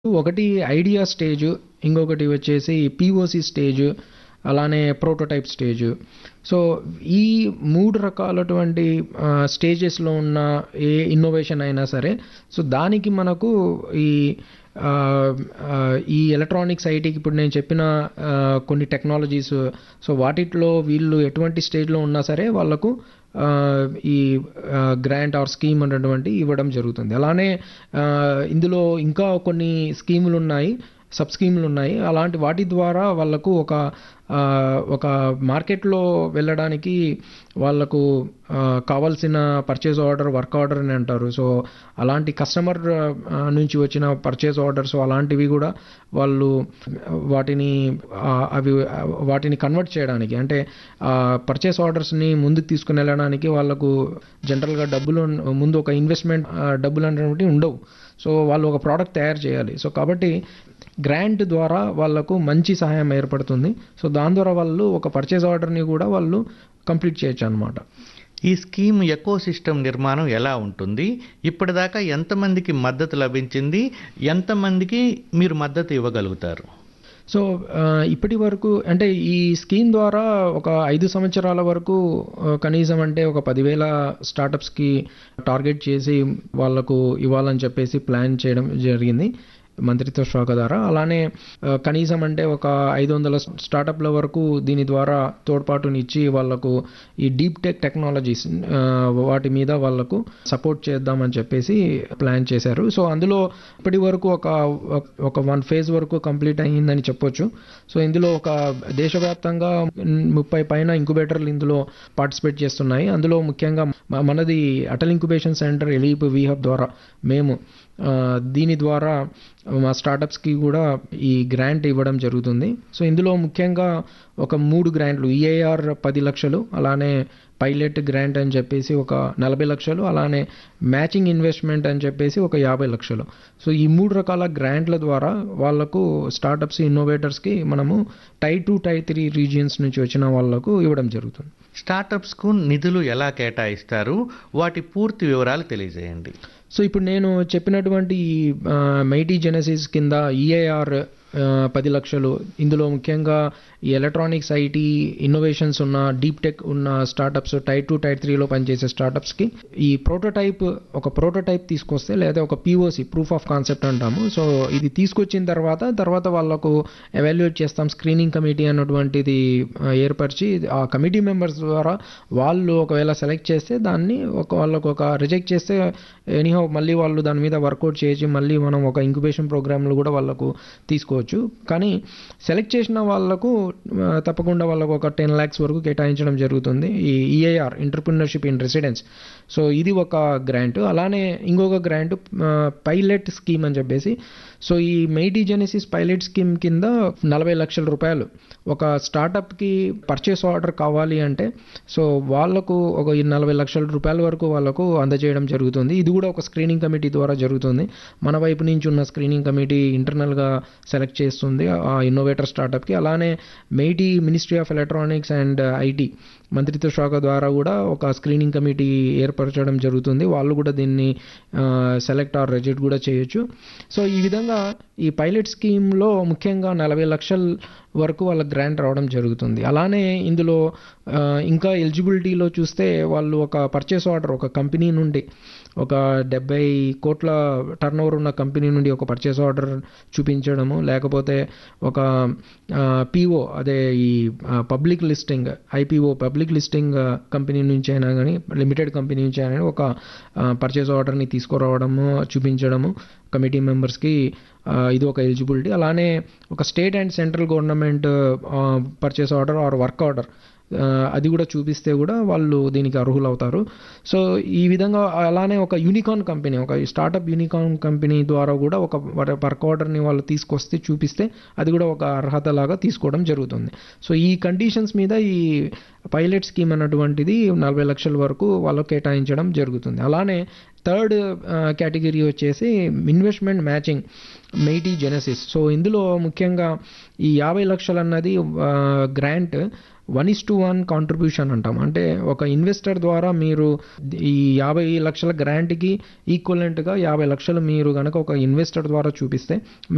ఒకటి idea stage, ఇంకొకటి వచ్చేసి పీఓసీ స్టేజ్, అలానే ప్రోటోటైప్ స్టేజ్. సో ఈ 3 రకాలటువంటి స్టేజెస్‌లో ఉన్న ఏ ఇన్నోవేషన్ అయినా సరే, సో దానికి మనకు ఈ ఈ ఎలక్ట్రానిక్స్ ఐటీకి ఇప్పుడు నేను చెప్పిన కొన్ని టెక్నాలజీస్, సో వాటిట్లో వీళ్ళు ఎటువంటి స్టేజ్‌లో ఉన్నా సరే వాళ్ళకు ఈ గ్రాంట్ ఆర్ స్కీమ్ అనేటువంటి ఇవ్వడం జరుగుతుంది. అలానే ఇందులో ఇంకా కొన్ని స్కీములు ఉన్నాయి, సబ్ స్కీములు ఉన్నాయి. అలాంటి వాటి ద్వారా వాళ్ళకు ఒక మార్కెట్లో వెళ్ళడానికి వాళ్ళకు కావాల్సిన పర్చేజ్ ఆర్డర్, వర్క్ ఆర్డర్ అని అంటారు. సో అలాంటి కస్టమర్ నుంచి వచ్చిన పర్చేజ్ ఆర్డర్స్ అలాంటివి కూడా వాళ్ళు వాటిని కన్వర్ట్ చేయడానికి, అంటే పర్చేస్ ఆర్డర్స్ని ముందుకు తీసుకుని వెళ్ళడానికి వాళ్ళకు జనరల్గా డబ్బులు ముందు ఒక ఇన్వెస్ట్మెంట్ డబ్బులు అనేటువంటి ఉండవు. సో వాళ్ళు ఒక ప్రోడక్ట్ తయారు చేయాలి. సో కాబట్టి గ్రాంట్ ద్వారా వాళ్ళకు మంచి సహాయం ఏర్పడుతుంది. సో దాని ద్వారా వాళ్ళు ఒక పర్చేజ్ ఆర్డర్ని కూడా వాళ్ళు కంప్లీట్ చేయొచ్చు అన్నమాట. ఈ స్కీమ్ ఎకో సిస్టమ్ నిర్మాణం ఎలా ఉంటుంది? ఇప్పటిదాకా ఎంతమందికి మద్దతు లభించింది? ఎంతమందికి మీరు మద్దతు ఇవ్వగలుగుతారు? సో ఇప్పటి వరకు అంటే ఈ స్కీమ్ ద్వారా ఒక 5 సంవత్సరాల వరకు కనీసం అంటే ఒక 10,000 స్టార్టప్స్కి టార్గెట్ చేసి వాళ్లకు ఇవ్వాలని చెప్పేసి ప్లాన్ చేయడం జరిగింది మంత్రిత్వ శాఖ ద్వారా. అలానే కనీసం అంటే ఒక 500 స్టార్టప్ల వరకు దీని ద్వారా తోడ్పాటునిచ్చి వాళ్లకు ఈ డీప్ టెక్ టెక్నాలజీస్ వాటి మీద వాళ్లకు సపోర్ట్ చేద్దామని చెప్పేసి ప్లాన్ చేశారు. సో అందులో ఇప్పటి వరకు ఒక 1 ఫేజ్ వరకు కంప్లీట్ అయ్యిందని చెప్పొచ్చు. సో ఇందులో ఒక దేశవ్యాప్తంగా 30 పైన ఇంక్యుబేటర్లు ఇందులో పార్టిసిపేట్ చేస్తున్నాయి. అందులో ముఖ్యంగా మనది అటల్ ఇంక్యుబేషన్ సెంటర్ ఎలీప్ వీహబ్ ద్వారా మేము దీని ద్వారా మా స్టార్టప్స్కి కూడా ఈ గ్రాంట్ ఇవ్వడం జరుగుతుంది. సో ఇందులో ముఖ్యంగా ఒక 3 గ్రాంట్లు, ఈఐఆర్ 10 లక్షలు, అలానే పైలట్ గ్రాంట్ అని చెప్పేసి ఒక 40 లక్షలు, అలానే మ్యాచింగ్ ఇన్వెస్ట్మెంట్ అని చెప్పేసి ఒక 50 లక్షలు. సో ఈ 3 రకాల గ్రాంట్ల ద్వారా వాళ్లకు స్టార్టప్స్, ఇన్నోవేటర్స్కి మనము టైర్ 2, టైర్ 3 రీజియన్స్ నుంచి వచ్చిన వాళ్లకు ఇవ్వడం జరుగుతుంది. స్టార్టప్స్కు నిధులు ఎలా కేటాయిస్తారు? వాటి పూర్తి వివరాలు తెలియజేయండి. సో ఇప్పుడు నేను చెప్పినటువంటి మైటీ జెనసిస్ కింద ఈఐఆర్ 10 లక్షలు, ఇందులో ముఖ్యంగా ఈ ఎలక్ట్రానిక్స్ ఐటీ ఇన్నోవేషన్స్ ఉన్న డీప్ టెక్ ఉన్న స్టార్టప్స్, టైర్ 2, టైర్ 3లో పనిచేసే స్టార్టప్స్కి ఈ ప్రోటోటైప్ తీసుకొస్తే, లేదా ఒక పీఓసీ, ప్రూఫ్ ఆఫ్ కాన్సెప్ట్ అంటాము. సో ఇది తీసుకొచ్చిన తర్వాత వాళ్ళకు ఎవాల్యుయేట్ చేస్తాం. స్క్రీనింగ్ కమిటీ అన్నటువంటిది ఏర్పరిచి ఆ కమిటీ మెంబర్స్ ద్వారా వాళ్ళు ఒకవేళ సెలెక్ట్ చేస్తే దాన్ని వాళ్ళకు ఒక రిజెక్ట్ చేస్తే ఎనీహౌ మళ్ళీ వాళ్ళు దాని మీద వర్కౌట్ చేసి మళ్ళీ మనం ఒక ఇంక్యుబేషన్ ప్రోగ్రామ్లు కూడా వాళ్ళకు తీసుకోవచ్చు. కానీ సెలెక్ట్ చేసిన వాళ్ళకు తప్పకుండా వాళ్ళకు ఒక 10 lakhs వరకు కేటాయించడం జరుగుతుంది. ఈ EIR, entrepreneurship in residence. So ఇది ఒక గ్రాంట్. అలానే ఇంకొక గ్రాంట్ పైలట్ స్కీమ్ అని చెప్పేసి. సో ఈ మైటీ జెనసిస్ పైలట్ స్కీమ్ కింద 40 లక్షల రూపాయలు ఒక స్టార్టప్కి పర్చేస్ ఆర్డర్ కావాలి అంటే, సో వాళ్లకు ఒక 40 లక్షల రూపాయల వరకు వాళ్ళకు అందజేయడం జరుగుతుంది. ఇది కూడా ఒక స్క్రీనింగ్ కమిటీ ద్వారా జరుగుతుంది. మన వైపు నుంచి ఉన్న స్క్రీనింగ్ కమిటీ ఇంటర్నల్గా సెలెక్ట్ చేస్తుంది ఆ ఇన్నోవేటర్ స్టార్టప్కి. అలానే mighty ministry of electronics and IT మంత్రిత్వ శాఖ ద్వారా కూడా ఒక స్క్రీనింగ్ కమిటీ ఏర్పరచడం జరుగుతుంది. వాళ్ళు కూడా దీన్ని సెలెక్ట్ ఆర్ రిజెక్ట్ కూడా చేయొచ్చు. సో ఈ విధంగా ఈ పైలట్ స్కీమ్లో ముఖ్యంగా 40 లక్షల వరకు వాళ్ళ గ్రాంట్ రావడం జరుగుతుంది. అలానే ఇందులో ఇంకా ఎలిజిబిలిటీలో చూస్తే వాళ్ళు ఒక పర్చేస్ ఆర్డర్, ఒక కంపెనీ నుండి ఒక 70 కోట్ల టర్నోవర్ ఉన్న కంపెనీ నుండి ఒక పర్చేస్ ఆర్డర్ చూపించడము, లేకపోతే ఒక పిఓ, అదే ఈ public listing, IPO public listing company నుంచి అయినా కానీ, లిమిటెడ్ కంపెనీ నుంచి అయినా ఒక పర్చేస్ ఆర్డర్ని తీసుకురావడము, చూపించడము కమిటీ మెంబర్స్కి, ఇది ఒక ఎలిజిబిలిటీ. అలానే ఒక state and central government purchase order or work order అది కూడా చూపిస్తే కూడా వాళ్ళు దీనికి అర్హులు అవుతారు. సో ఈ విధంగా అలానే ఒక యూనికార్న్ కంపెనీ, ఒక స్టార్టప్ యూనికార్న్ కంపెనీ ద్వారా కూడా ఒక వర్క్ ఆర్డర్ని వాళ్ళు తీసుకొస్తే చూపిస్తే అది కూడా ఒక అర్హత లాగా తీసుకోవడం జరుగుతుంది. సో ఈ కండిషన్స్ మీద ఈ పైలట్ స్కీమ్ అన్నటువంటిది 40 లక్షల వరకు వాళ్ళకు కేటాయించడం జరుగుతుంది. అలానే థర్డ్ కేటగిరీ వచ్చేసి investment matching mighty Genesis. So ఇందులో ముఖ్యంగా ఈ 50 లక్షలు అన్నది గ్రాంట్ 1:1 కాంట్రిబ్యూషన్ అంటాం. అంటే ఒక ఇన్వెస్టర్ ద్వారా మీరు ఈ 50 లక్షల గ్రాంట్కి ఈక్వలెంట్గా 50 లక్షలు మీరు కనుక ఒక ఇన్వెస్టర్ ద్వారా చూపిస్తే